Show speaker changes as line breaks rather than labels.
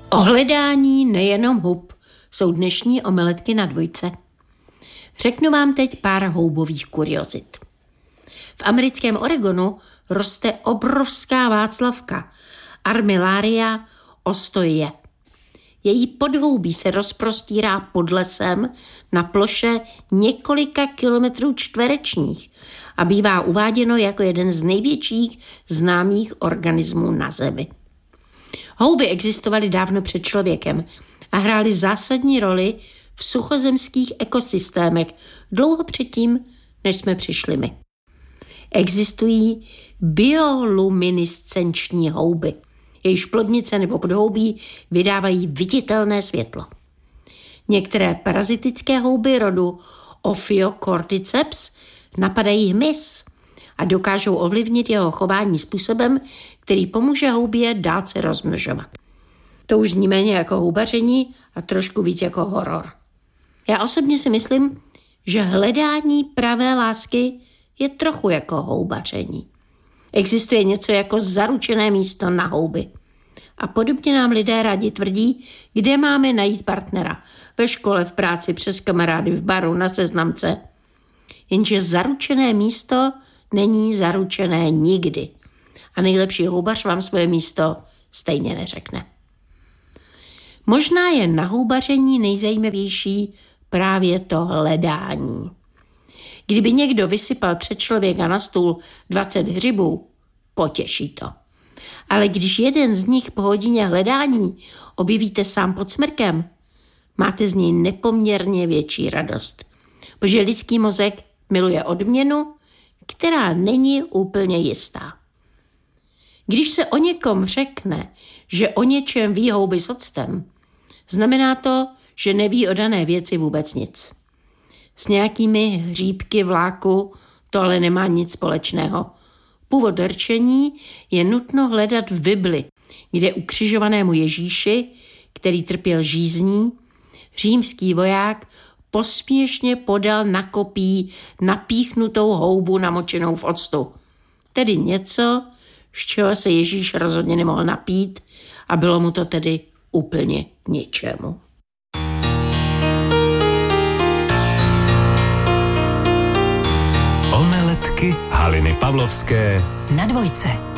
O hledání nejenom hub jsou dnešní omeletky na dvojce. Řeknu vám teď pár houbových kuriozit. V americkém Oregonu roste obrovská václavka Armillaria ostoje. Její podhoubí se rozprostírá pod lesem na ploše několika kilometrů čtverečních a bývá uváděno jako jeden z největších známých organismů na Zemi. Houby existovaly dávno před člověkem a hrály zásadní roli v suchozemských ekosystémech dlouho předtím, než jsme přišli my. Existují bioluminiscenční houby. Jejichž plodnice nebo podhoubí vydávají viditelné světlo. Některé parazitické houby rodu Ophiocordyceps napadají hmyz a dokážou ovlivnit jeho chování způsobem, který pomůže houbě dál se rozmnožovat. To už zní méně jako houbaření a trošku víc jako horor. Já osobně si myslím, že hledání pravé lásky je trochu jako houbaření. Existuje něco jako zaručené místo na houby. A podobně nám lidé rádi tvrdí, kde máme najít partnera. Ve škole, v práci, přes kamarády, v baru, na seznamce. Jenže zaručené místo není zaručené nikdy. A nejlepší houbař vám svoje místo stejně neřekne. Možná je na houbaření nejzajímavější právě to hledání. Kdyby někdo vysypal před člověka na stůl 20 hřibů, potěší to. Ale když jeden z nich po hodině hledání objevíte sám pod smrkem, máte z něj nepoměrně větší radost. Protože lidský mozek miluje odměnu, která není úplně jistá. Když se o někom řekne, že o něčem ví houby s octem, znamená to, že neví o dané věci vůbec nic. S nějakými hříbky vláku to ale nemá nic společného. Původ rčení je nutno hledat v Bibli, kde ukřižovanému Ježíši, který trpěl žízní, římský voják posměšně podal na kopí napíchnutou houbu namočenou v octu. Tedy něco, z čeho se Ježíš rozhodně nemohl napít a bylo mu to tedy úplně k ničemu.
Omeletky Haliny Pavlovské
na dvojce.